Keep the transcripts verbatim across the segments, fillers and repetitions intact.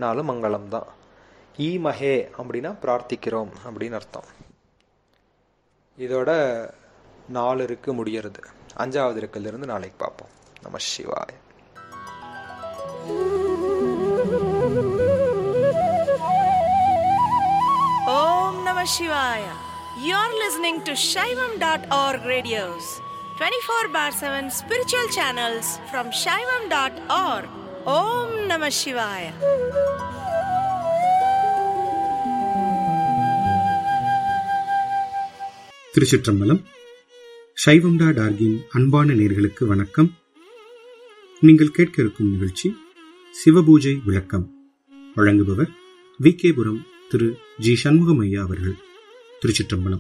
பிரார்த்தினாலும் மங்களம் தான். ஈமஹே அப்படின்னா பிரார்த்திக்கிறோம் அப்படின்னு அர்த்தம். இதோட நாலு இருக்கு முடியறது. அஞ்சாவது இருக்குல இருந்து நாளைக்கு பார்ப்போம். நம சிவாய. Om Namah Shivaya. You're listening to Shaivam dot org radios, twenty-four bar seven spiritual channels from Shaivam dot org. Om Namah Shivaya. திருச்சிற்றம்பலம். சைவம் டாட் ஆர்கின் அன்பான நேயர்களுக்கு வணக்கம். நீங்கள் கேட்க இருக்கும் நிகழ்ச்சி சிவபூஜை விளக்கம். வழங்குபவர் வி கேபுரம் திரு ஜி சண்முகம் ஐயா அவர்கள். திருச்சிற்றம்பலம்.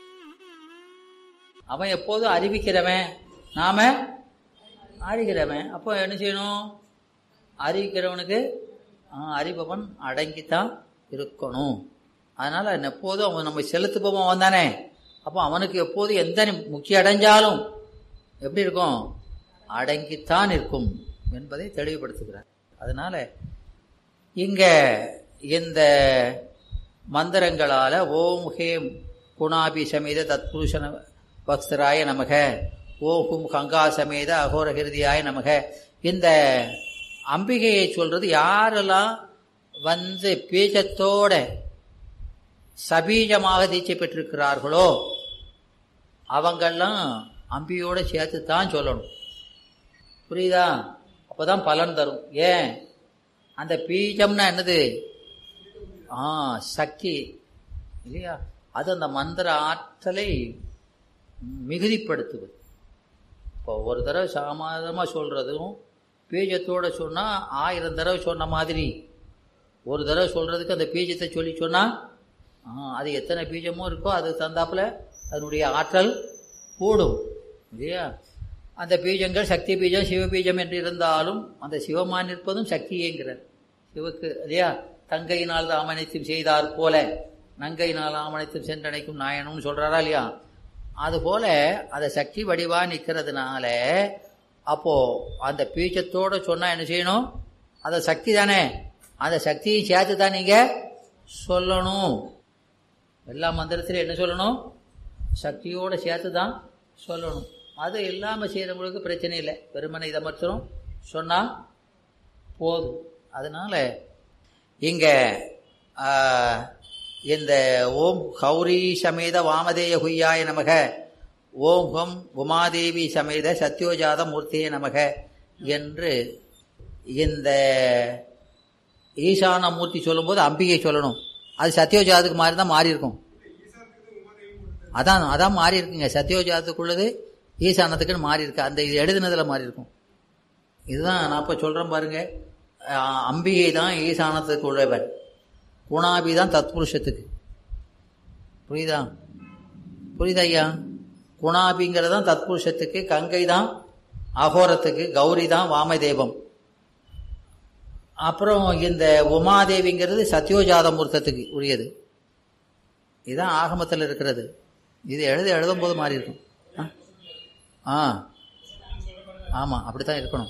அவன் எப்போதும் அறிவிக்கிறவன், நாம அறிகிறவன். அப்போ என்ன செய்யணும்? அறிவிக்கிறவனுக்கு அறிபவன் அடங்கித்தான் இருக்கணும். அதனால எப்போதும் அவன் நம்ம செலுத்துபவன் அவன் தானே. அப்போ அவனுக்கு எப்போதும் எந்த முக்கிய அடைஞ்சாலும் எப்படி இருக்கும்? அடங்கித்தான் இருக்கும் என்பதை தெளிவுபடுத்துகிறார். அதனால இங்க இந்த மந்திரங்களால ஓம் ஹேம் குணாபி சமேத தத்புருஷன பக்தராய நமக, ஓம் ஹும் கங்கா சமேத அகோர ஹிருதியாய நமக, இந்த அம்பிகையை சொல்றது யாரெல்லாம் வந்து பீஜத்தோட சபீஜமாக தீட்சை பெற்றிருக்கிறார்களோ அவங்கெல்லாம் அம்பியோட சேர்த்து தான் சொல்லணும். புரியுதா? அப்போதான் பலன் தரும். ஏன்? அந்த பீஜம்னா என்னது? ஆ சக்தி இல்லையா? அது அந்த மந்திர ஆற்றலை மிகுதிப்படுத்துவது. இப்போ ஒரு தடவை சாமாதமாக சொல்றதும் பீஜத்தோட சொன்னால் ஆயிரம் தடவை சொன்ன மாதிரி, ஒரு தடவை சொல்றதுக்கு அந்த பீஜத்தை சொல்லி சொன்னால் அது எத்தனை பீஜமும் இருக்கோ அது தந்தாப்புல அதனுடைய ஆற்றல் கூடும் இல்லையா? அந்த பீஜங்கள் சக்தி பீஜம் சிவ பீஜம் என்று இருந்தாலும் அந்த சிவமான் இருப்பதும் சக்தியேங்கிறார் சிவக்கு இல்லையா? தங்கையினால் ஆமணித்தும் செய்தார் போல நங்கையினால் ஆமணித்தும் சென்றடைக்கும் நாயனும்னு சொல்றாரா இல்லையா? அதுபோல அந்த சக்தி வடிவா நிற்கிறதுனால அப்போ அந்த பீஜத்தோட சொன்னா என்ன செய்யணும்? அந்த சக்தி தானே, அந்த சக்தியை சேர்த்து தான் நீங்க சொல்லணும். எல்லா மந்திரத்திலும் என்ன சொல்லணும்? சக்தியோட சேர்த்து தான் சொல்லணும். அது இல்லாமல் செய்கிறவங்களுக்கு பிரச்சனை இல்லை. வெறுமனை இதை மட்டும் சொன்னால் போதும். அதனால இங்க இந்த ஓம் கௌரி சமேத வாமதேய குய்யாய நமக, ஓம் ஹம் உமாதேவி சமேத சத்யோஜாத மூர்த்தியே நமக என்று இந்த ஈசான மூர்த்தி சொல்லும்போது அம்பிகை சொல்லணும். அது சத்யோஜாதத்துக்கு மாதிரி தான் மாறி இருக்கும். அதான் அதான் மாறி இருக்குங்க. சத்யோஜாதத்துக்குள்ளது ஈசானத்துக்குன்னு மாறி இருக்கு. அந்த இது எழுதுனதுல மாறி இருக்கும். இதுதான் நான் இப்போ சொல்றேன் பாருங்க. அம்பிகை தான் ஈசானத்துக்கு உள்ளவர், குணாபி தான் தத்புருஷத்துக்கு. புரியுதா? புரியுதா ஐயா? குணாபிங்கிறது தான் தத்புருஷத்துக்கு, கங்கை தான் அகோரத்துக்கு, கௌரி தான் வாமதேவம். அப்புறம் இந்த உமாதேவிங்கிறது சத்யோஜாத மூர்த்தத்துக்கு உரியது. இதுதான் ஆகமத்தில் இருக்கிறது. இது எழுத எழுதும் போது மாறி இருக்கும். ஆ ஆமாம், அப்படித்தான் இருக்கணும்.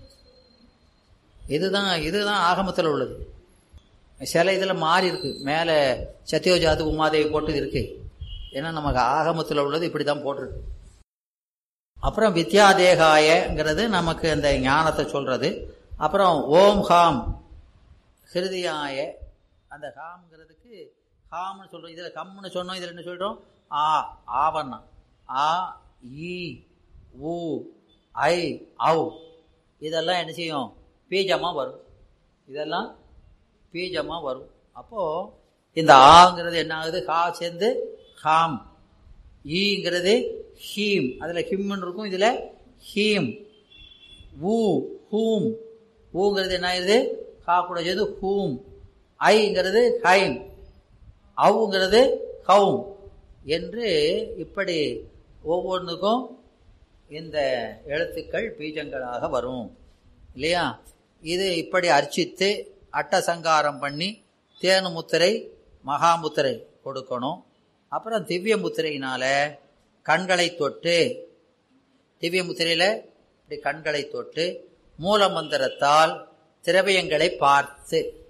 இதுதான் இதுதான் ஆகமத்தில் உள்ளது. சில இதில் மாறி இருக்கு. மேலே சத்யோஜாது உமாதேவி போட்டு இருக்கு. ஏன்னா நமக்கு ஆகமத்தில் உள்ளது இப்படி தான் போட்டிருக்கு. அப்புறம் வித்யாதேகாயங்கிறது நமக்கு அந்த ஞானத்தை சொல்றது. அப்புறம் ஓம் ஹாம் ஹிருதியாய, அந்த ஹாம்ங்கிறதுக்கு ஹாம்னு சொல்றோம். இதில் கம்னு சொன்னோம். இதில் என்ன சொல்றோம்? ஆ ஆவண்ணா ஆ ஈ ஊ ஐ ஔ இதெல்லாம் என்ன செய்யும்? பீஜமாக வரும். இதெல்லாம் பீஜமாக வரும். அப்போ இந்த ஆங்கிறது என்ன ஆகுது? ஹா சேர்ந்து ஹாம், ஈங்கிறது ஹீம், அதில் ஹிம்னு இருக்கும், இதில் ஹீம். ஊ ஹூம், ஊங்கிறது என்ன ஆகுது? ஹா கூட சேர்ந்து ஹூம். ஐங்கிறது ஹைம், அவுங்கிறது ஹவும் என்று இப்படி ஒவ்வொன்றுக்கும் இந்த எழுத்துக்கள் பீஜங்களாக வரும் இல்லையா? இது இப்படி அர்ச்சித்து அட்டசங்காரம் பண்ணி தேனு முத்திரை மகாமுத்திரை கொடுக்கணும். அப்புறம் திவ்ய முத்திரையினால கண்களை தொட்டு, திவ்ய முத்திரையில இப்படி கண்களை தொட்டு மூல மந்திரத்தால் திரவியங்களை பார்த்து